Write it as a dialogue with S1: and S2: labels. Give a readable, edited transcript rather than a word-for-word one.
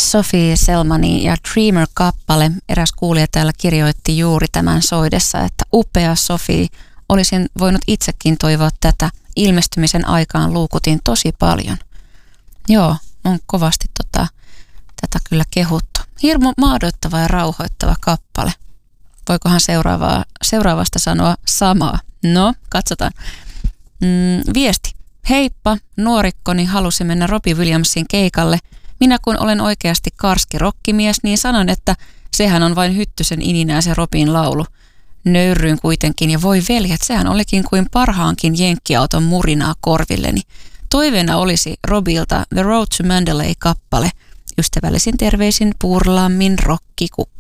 S1: Sophie Selmanin ja Dreamer-kappale. Eräs kuulija täällä kirjoitti juuri tämän soidessa, että upea Sophie. Olisin voinut itsekin toivoa tätä. Ilmestymisen aikaan luukutin tosi paljon. Joo, on kovasti tätä kyllä kehuttu. Hirmu maadoittava ja rauhoittava kappale. Voikohan seuraavasta sanoa samaa? No, katsotaan. Viesti. Heippa, nuorikkoni halusi mennä Robbie Williamsin keikalle. Minä kun olen oikeasti karski rokkimies, niin sanon, että sehän on vain Hyttysen ininää se Robin laulu. Nöyrryin kuitenkin ja voi veljet, sehän olikin kuin parhaankin jenkkiauton murinaa korvilleni. Toiveena olisi Robilta The Road to Mandalay-kappale. Ystävällisin terveisin Purlammin rokkikukka.